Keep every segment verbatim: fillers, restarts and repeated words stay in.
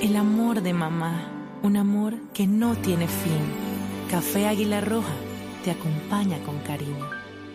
El amor de mamá, un amor que no tiene fin. Café Águila Roja te acompaña con cariño.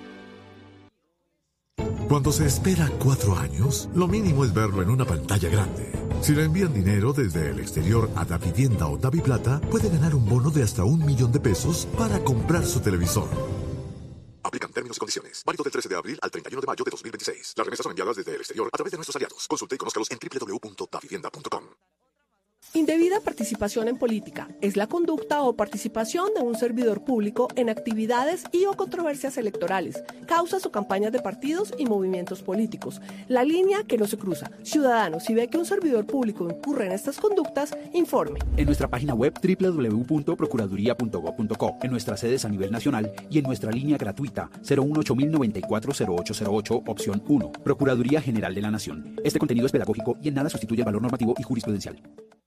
Cuando se espera cuatro años, lo mínimo es verlo en una pantalla grande. Si le envían dinero desde el exterior a Davivienda o Daviplata, puede ganar un bono de hasta un millón de pesos para comprar su televisor. Aplican términos y condiciones. Válido del trece de abril al treinta y uno de mayo de dos mil veintiséis. Las remesas son enviadas desde el exterior a través de nuestros aliados. Consulte y conózcalos en doble u doble u doble u punto davivienda punto com. Indebida participación en política es la conducta o participación de un servidor público en actividades y o controversias electorales, causas o campañas de partidos y movimientos políticos. La línea que no se cruza. Ciudadano, si ve que un servidor público incurre en estas conductas, informe. En nuestra página web doble u doble u doble u punto procuraduría punto gob punto co, en nuestras sedes a nivel nacional y en nuestra línea gratuita cero uno ocho mil noventa y cuatro cero ocho cero ocho, opción uno. Procuraduría General de la Nación. Este contenido es pedagógico y en nada sustituye el valor normativo y jurisprudencial.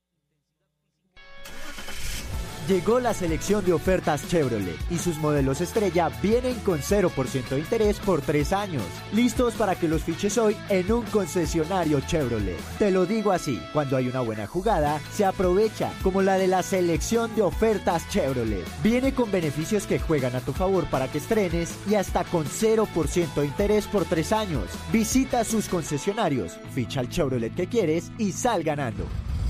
Llegó la selección de ofertas Chevrolet y sus modelos estrella vienen con cero por ciento de interés por tres años. Listos para que los fiches hoy en un concesionario Chevrolet. Te lo digo así, cuando hay una buena jugada, se aprovecha, como la de la selección de ofertas Chevrolet. Viene con beneficios que juegan a tu favor para que estrenes y hasta con cero por ciento de interés por tres años. Visita sus concesionarios, ficha el Chevrolet que quieres y sal ganando.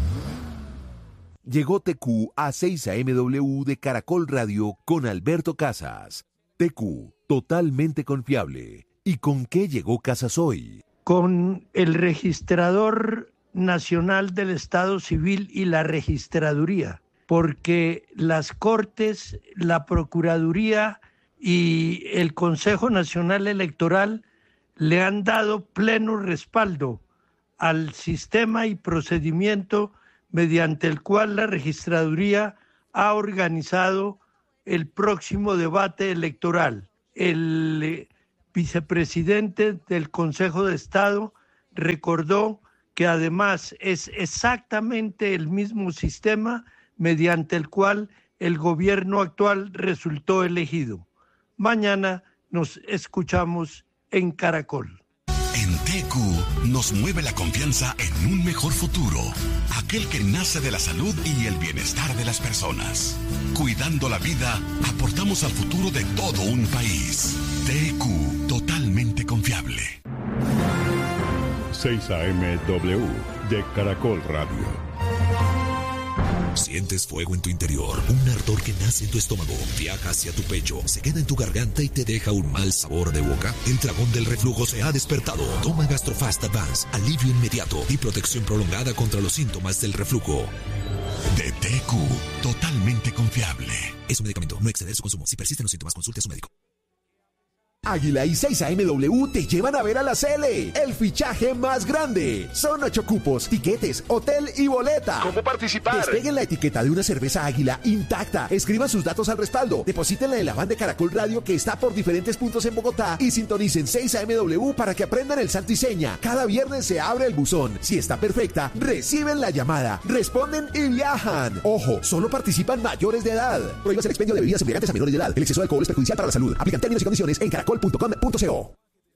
Llegó T Q a seis A M W de Caracol Radio con Alberto Casas. T Q, totalmente confiable. ¿Y con qué llegó Casas hoy? Con el Registrador Nacional del Estado Civil y la Registraduría, porque las Cortes, la Procuraduría y el Consejo Nacional Electoral le han dado pleno respaldo al sistema y procedimiento mediante el cual la Registraduría ha organizado el próximo debate electoral. El eh, vicepresidente del Consejo de Estado recordó que además es exactamente el mismo sistema mediante el cual el gobierno actual resultó elegido. Mañana nos escuchamos en Caracol. En T Q nos mueve la confianza en un mejor futuro, aquel que nace de la salud y el bienestar de las personas. Cuidando la vida, aportamos al futuro de todo un país. T Q, totalmente confiable. seis A M W de Caracol Radio. Sientes fuego en tu interior, un ardor que nace en tu estómago, viaja hacia tu pecho, se queda en tu garganta y te deja un mal sabor de boca. El dragón del reflujo se ha despertado. Toma Gastrofast Advance, alivio inmediato y protección prolongada contra los síntomas del reflujo. De T Q, totalmente confiable. Es un medicamento, no exceder su consumo. Si persisten los síntomas, consulte a su médico. Águila y seis A M W te llevan a ver a la Cele, el fichaje más grande. Son ocho cupos, tiquetes, hotel y boleta. ¿Cómo participar? Despeguen la etiqueta de una cerveza Águila intacta, escriban sus datos al respaldo, deposítenla en la van de Caracol Radio que está por diferentes puntos en Bogotá y sintonicen seis A M W para que aprendan el santo y seña. Cada viernes se abre el buzón. Si está perfecta, reciben la llamada, responden y viajan. Ojo, solo participan mayores de edad. Prohíbas el expendio de bebidas embriagantes a menores de edad. El exceso de alcohol es perjudicial para la salud. Aplican términos y condiciones en caracol punto com punto co.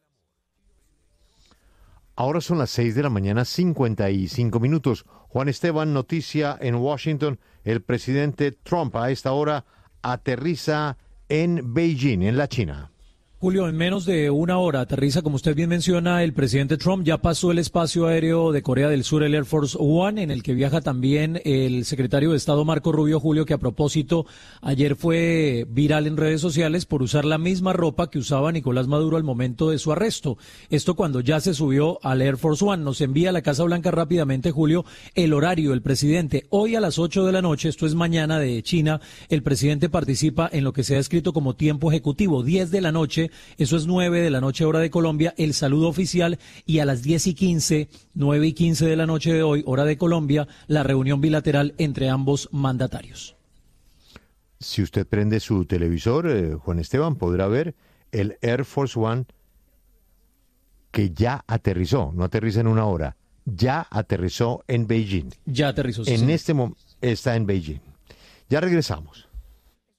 Ahora son las seis de la mañana, cincuenta y cinco minutos. Juan Esteban, noticia en Washington. El presidente Trump a esta hora aterriza en Beijing, en la China. Julio, en menos de una hora aterriza, como usted bien menciona, el presidente Trump. Ya pasó el espacio aéreo de Corea del Sur, el Air Force One, en el que viaja también el secretario de Estado Marco Rubio, Julio, que a propósito ayer fue viral en redes sociales por usar la misma ropa que usaba Nicolás Maduro al momento de su arresto. Esto cuando ya se subió al Air Force One. Nos envía a la Casa Blanca rápidamente, Julio, el horario del presidente. Hoy a las ocho de la noche, esto es mañana de China, el presidente participa en lo que se ha escrito como tiempo ejecutivo, diez de la noche. Eso es nueve de la noche hora de Colombia, el saludo oficial, y a las diez y quince, nueve y quince de la noche de hoy, hora de Colombia, la reunión bilateral entre ambos mandatarios. Si usted prende su televisor, eh, Juan Esteban, podrá ver el Air Force One que ya aterrizó, no aterriza en una hora, ya aterrizó en Beijing. Ya aterrizó, sí. En sí. este momento está en Beijing. Ya regresamos.